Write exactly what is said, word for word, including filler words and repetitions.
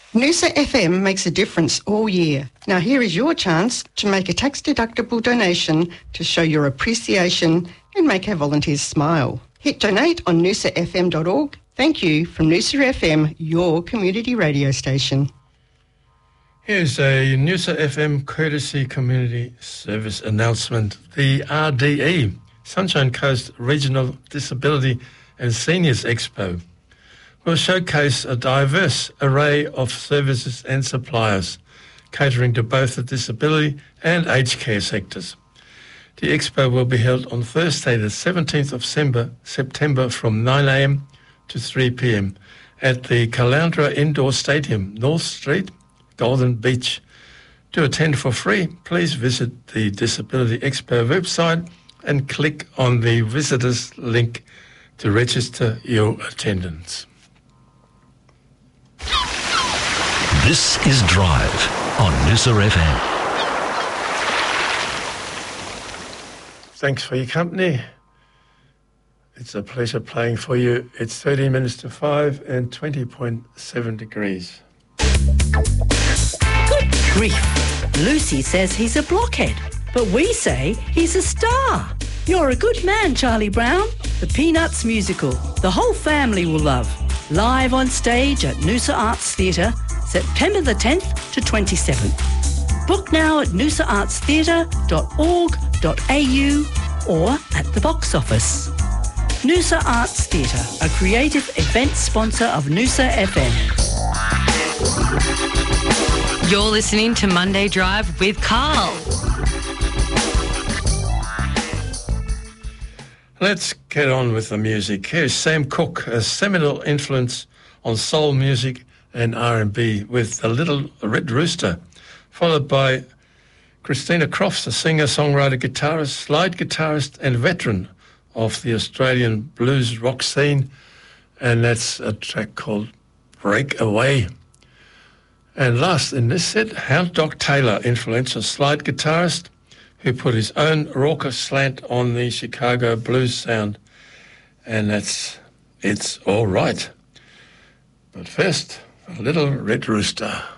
Noosa F M makes a difference all year. Now here is your chance to make a tax-deductible donation to show your appreciation and make our volunteers smile. Hit donate on noosa f m dot org. Thank you from Noosa F M, your community radio station. Here's a Noosa F M courtesy community service announcement. The R D E, Sunshine Coast Regional Disability and Seniors Expo, will showcase a diverse array of services and suppliers, catering to both the disability and aged care sectors. The expo will be held on Thursday the seventeenth of September from nine a m to three p m at the Caloundra Indoor Stadium, North Street, Golden Beach. To attend for free, please visit the Disability Expo website and click on the visitors link to register your attendance. This is Drive on Noosa F M. Thanks for your company. It's a pleasure playing for you. It's thirteen minutes to five and twenty point seven degrees. Good grief. Lucy says he's a blockhead, but we say he's a star. You're a good man, Charlie Brown. The Peanuts musical, the whole family will love. Live on stage at Noosa Arts Theatre, September the tenth to twenty-seventh. Book now at noosa arts theatre dot org dot a u or at the box office. Noosa Arts Theatre, a creative event sponsor of Noosa F M. You're listening to Monday Drive with Carl. Let's get on with the music. Here's Sam Cooke, a seminal influence on soul music and R and B with The Little Red Rooster, followed by Christina Crofts, a singer, songwriter, guitarist, slide guitarist and veteran of the Australian blues rock scene, and that's a track called Break Away. And last in this set, Hound Dog Taylor, influential slide guitarist who put his own raucous slant on the Chicago blues sound, and that's It's All Right. But first, A Little Red Rooster.